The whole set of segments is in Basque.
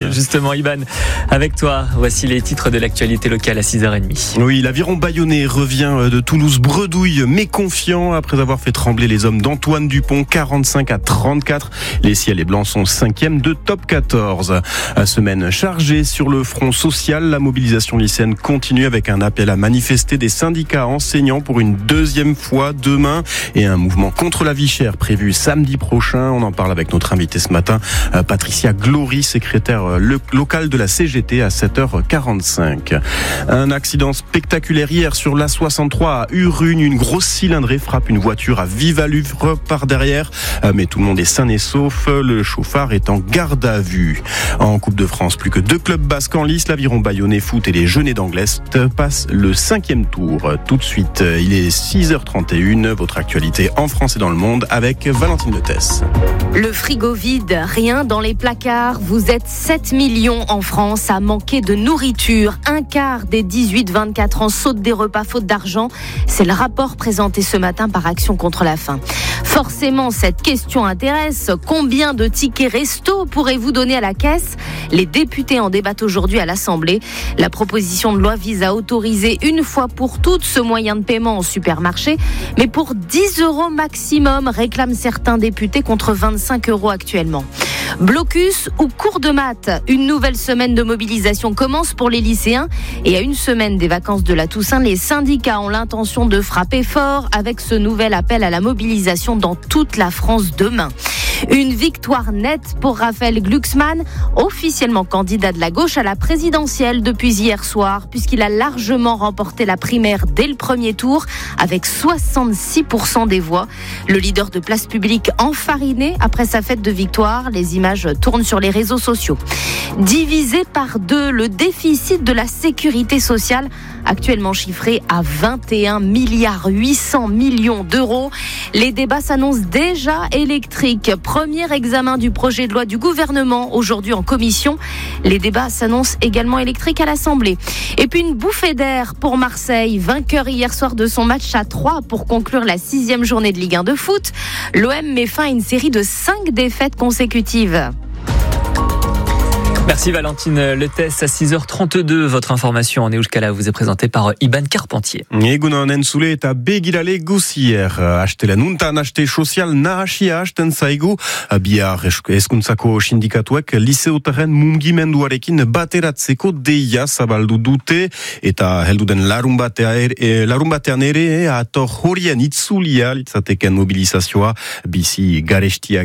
Justement, Iban, avec toi, voici les titres de l'actualité locale à 6h30. Oui, l'aviron bayonnais revient de Toulouse bredouille, mais confiant après avoir fait trembler les hommes d'Antoine Dupont, 45-34. Les ciels et blancs sont 5e de top 14. Semaine chargée sur le front social, la mobilisation lycéenne continue avec un appel à manifester des syndicats enseignants pour une deuxième fois demain et un mouvement contre la vie chère prévu samedi prochain. On en parle avec notre invité ce matin, Patricia Glory, secrétaire locale de la CGT à 7h45. Un accident spectaculaire hier sur l'A63 à Urrugne. Une grosse cylindrée frappe une voiture à vive allure par derrière, mais tout le monde est sain et sauf. Le chauffard est en garde à vue. En Coupe de France, plus que 2 clubs basques en lice, l'Aviron Bayonnais Foot et les Jeunets d'Anglès passent le 5e tour. Tout de suite, il est 6h31. Votre actualité en France et dans le monde avec Valentine Letès. Le frigo vide, rien dans les placards. Vous êtes 7 millions en France à manquer de nourriture. Un quart des 18-24 ans sautent des repas faute d'argent. C'est le rapport présenté ce matin par Action contre la faim. Forcément, cette question intéresse. Combien de tickets resto pourrez-vous donner à la caisse ? Les députés en débattent aujourd'hui à l'Assemblée. La proposition de loi vise à autoriser une fois pour toutes ce moyen de paiement en supermarché, mais pour 10 € maximum, réclament certains députés contre 25 € actuellement. Blocus ou cours de maths, une nouvelle semaine de mobilisation commence pour les lycéens et à une semaine des vacances de la Toussaint, les syndicats ont l'intention de frapper fort avec ce nouvel appel à la mobilisation dans toute la France demain. Une victoire nette pour Raphaël Glucksmann, officiellement candidat de la gauche à la présidentielle depuis hier soir, puisqu'il a largement remporté la primaire dès le premier tour avec 66% des voix. Le leader de Place Publique enfariné après sa fête de victoire. Les images tournent sur les réseaux sociaux. Divisé par 2, le déficit de la sécurité sociale, actuellement chiffré à 21 800 millions d'euros. Les débats s'annoncent déjà électriques. Premier examen du projet de loi du gouvernement aujourd'hui en commission. Les débats s'annoncent également électriques à l'Assemblée. Et puis une bouffée d'air pour Marseille, vainqueur hier soir de son match à 3 pour conclure la 6e journée de Ligue 1 de foot. L'OM met fin à une série de 5 défaites consécutives. Merci Valentine Letès. À 6h32, votre information en Euskala vous est présentée par Iban Carpentier. Egunon entzule eta begirale guzier. Astelen untan aste sozial nahasia hasten zaigu. Bihar hezkuntzako sindikatuek liseotaren mugimenduarekin bateratzeko deia zabaldu dute eta helduden larun batean ere ator horien itzulia litzateken mobilizazioa bizi garestia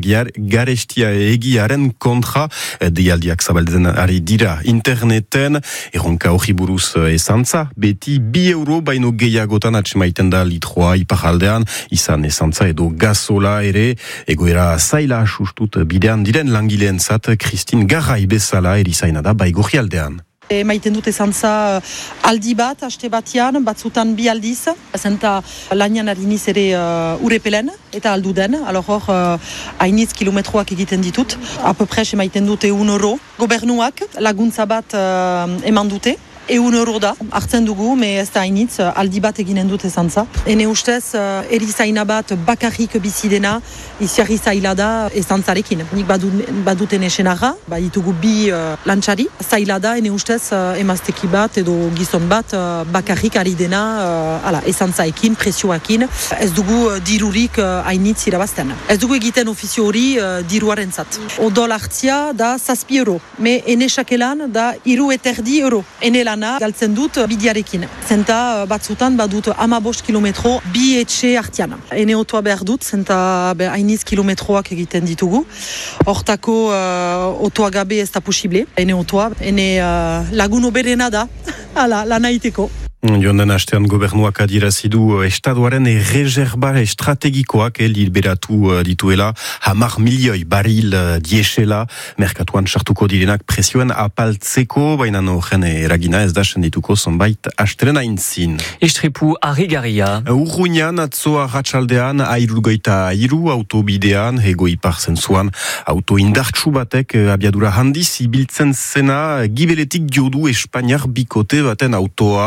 egiaren kontra deialdiak zabaldu ari dira interneten, erronka hori buruz esantza, beti 2 € baino gehiagotan atsemaiten da litroa iparaldean, izan esantza edo gazola ere, egoera zaila asustut bidean diren langileentzat, Kristin Garrai bezala erizaina da baigorri aldean. Maiten dut esantza aldi bat, aste batian, batzutan 2 aldiz. Zenta lanian hariniz ere urepelen eta aldu den. Alor hor, hainitz kilometroak egiten ditut. Apopres maiten dute 1 € Gobernuak laguntza bat eman dute. 1 € da, hartzen dugu, me ez da hainitz, aldi bat eginen dut esantza. Ene ustez, erizaina bat bakarrik bizidena, iziarri zaila da esantzarekin. Nik baduten esenarra, ditugu 2 lantxari. Zaila da, ene ustez, emazteki bat edo gizon bat bakarrik ari dena esantzaekin, presioakin. Ez dugu dirurik hainitz irabazten. Ez dugu egiten ofizio hori diruaren zat. Odol hartzia da 7 €. Me ene sakelan da 3,5 €. Ene lana galtzen dut bidiarekin. Zenta batzutan badut 15 kilometro 2 etxe hartian. Ene otoa behar dut, zenta hainiz kilometroak egiten ditugu. Hortako otoa gabe ez da posible. Ene otoa, ene lagun oberena da, lana iteko. Joan den astean gobernuak adierazi du estaduaren erreserba estrategikoak liberatu dituela 10 milioi baril diesela merkatuan sartuko direnak presioen apaltzeko, baina horren eragina ez da sendituko zonbait asteren aintzin. Istripu Arrigaria. Urruñan atzo arratsaldean 73 autobidean hego ipar zentzuan auto indartsu batek abiadura handiz ibiltzen zena gibeletik jodu Espainiar bikote baten autoa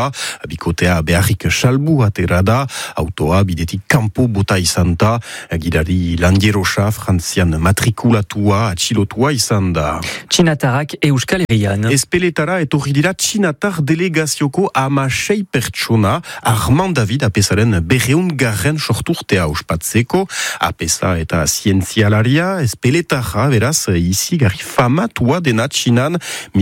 bikotea beharrik salbu aterada, autoa bidetik kanpo bota izan da, gidari landierosa frantzian matrikulatua atxilotua izan da. Txinatarrak Euskal Herrian. Espeletara etorri dira Txinatar delegazioko 16 pertsona, Armand David apesaren 200. sorturtea ospatzeko, apesa eta zientzialaria, espeletarra beraz izigarri famatua dena Txinan,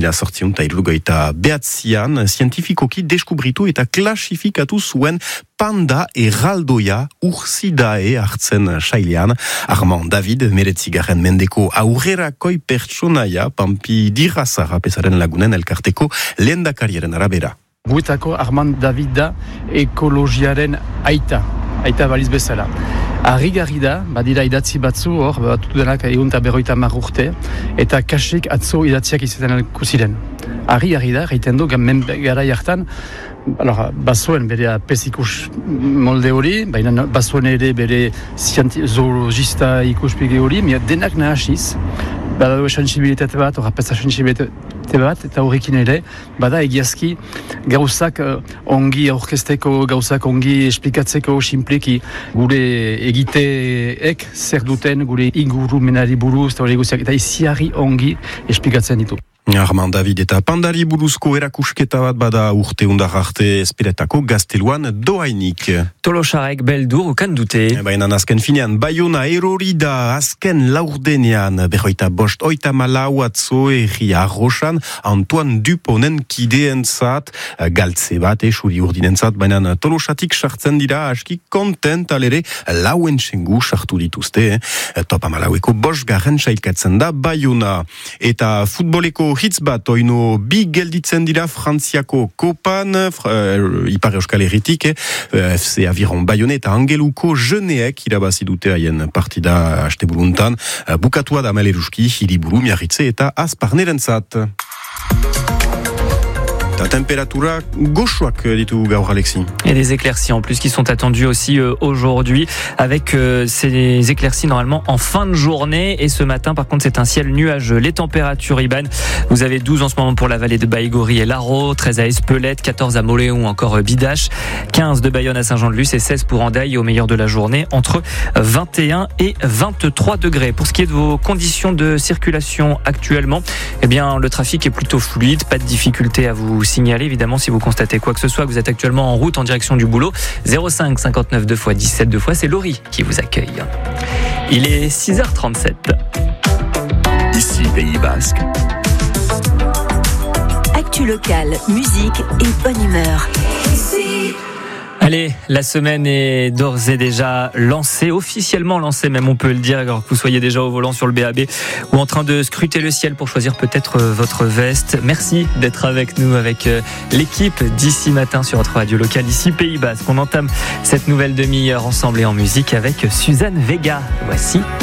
1879 zientifikoki deskubritu eta klasifikatu zuen panda erraldoia ursidae hartzen sailean. Armand David, 19. mendeko aurrerakoi pertsonaia, Pampi Dirrazara pesaren lagunen elkarteko lehendakariaren arabera. Guetako Armand David da ekologiaren aita baliz bezala. Harrigarri da, badira idatzi batzu hor, batutu denak egun eta 50 urte, eta kasik atzo idatziak izaten ziren. Harrigarri da, reiten du, garai hartan, bazuen bere pesikus molde hori, baina bazuen ere bere zoologista ikuspegi hori, denak nahasiz, badau sensibilitate bat, pesa sensibilitate bat, eta horrekin ere, bada egiazki gauzak ongi aurkezteko, gauzak ongi esplikatzeko simpleki gure egiteek zer duten, gure ingurumenari buruz, eta iziarri ongi esplikatzen ditu. Armand David eta pandari buruzko erakusketa bat bada urte undar arte esperetako gazteluan doainik. Tolosarek beldur ukan dute. Baina azken finean, Bayona erori da azken laurdenean, 25 atzo erri arrosan, Antoine Duponen kideentzat, galtze bat, suri urdinentzat, baina Tolosatik sartzen dira aski kontent alere lauen txengu sartu dituzte. Topa Malaueko 5. sailkatzen da Bayona. Eta futboleko hitz bat, oino bi gelditzen dira Frantziako kopan, Ipar Euskal Herritik, FC Aviron Bayonne eta Angeluko jeneek irabazi dute haien partida asteburuntan, bukatua da Maleruski, Hiriburu, Miarritze eta Azparnerentzat. La température gauchoak ditu gaur Alexis. Et des éclaircies en plus qui sont attendues aussi aujourd'hui avec ces éclaircies normalement en fin de journée et ce matin par contre c'est un ciel nuageux. Les températures Iban, vous avez 12 en ce moment pour la vallée de Baïgori et Laro, 13 à Espelette, 14 à Moléon encore Bidache, 15 de Bayonne à Saint-Jean-de-Luz et 16 pour Andaille au meilleur de la journée entre 21 et 23 degrés. Pour ce qui est de vos conditions de circulation actuellement, eh bien le trafic est plutôt fluide, pas de difficulté à vous signaler évidemment si vous constatez quoi que ce soit, que vous êtes actuellement en route en direction du boulot. 05 59 2 x 17 2 x, c'est Laurie qui vous accueille. Il est 6h37. Ici Pays Basque. Actu local, musique et bonne humeur. Allez, la semaine est d'ores et déjà lancée, officiellement lancée même on peut le dire, alors que vous soyez déjà au volant sur le BAB ou en train de scruter le ciel pour choisir peut-être votre veste. Merci d'être avec nous, avec l'équipe d'ici matin sur votre radio locale, ici Pays Basque. On entame cette nouvelle demi-heure ensemble et en musique avec Suzanne Vega. Voici